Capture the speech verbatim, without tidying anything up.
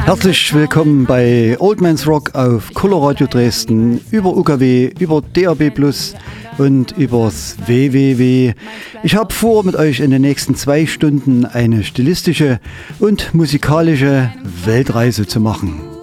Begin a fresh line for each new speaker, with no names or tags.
Herzlich willkommen bei Old Man's Rock auf Coloradio Dresden, über U K W, über D A B plus und übers W W W. Ich habe vor, mit euch in den nächsten zwei Stunden eine stilistische und musikalische Weltreise zu machen.